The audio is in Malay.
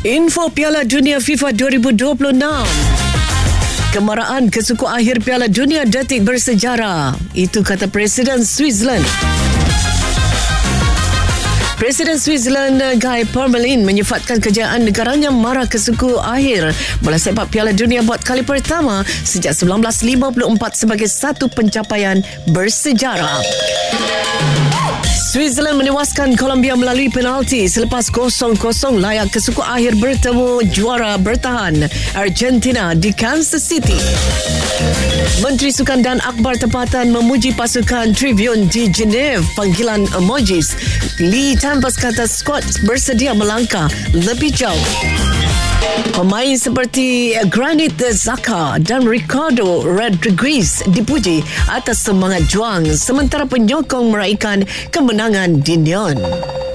Info Piala Dunia FIFA 2026. Kemaraan kesuku akhir Piala Dunia detik bersejarah. Itu kata Presiden Switzerland. Presiden Switzerland Guy Parmelin menyifatkan kejayaan negaranya marah kesuku akhir bola sepak Piala Dunia buat kali pertama sejak 1954 sebagai satu pencapaian bersejarah. Switzerland menewaskan Colombia melalui penalti selepas 0-0 layak kesuku akhir bertemu juara bertahan Argentina di Kansas City. Menteri Sukan dan Akhbar Tempatan memuji pasukan Tribune di Geneva. Panggilan emojis. Lee Tempest kata skuad bersedia melangkah lebih jauh. Pemain seperti Granit Xhaka dan Ricardo Rodriguez dipuji atas semangat juang sementara penyokong meraihkan kemenangan di Nyon.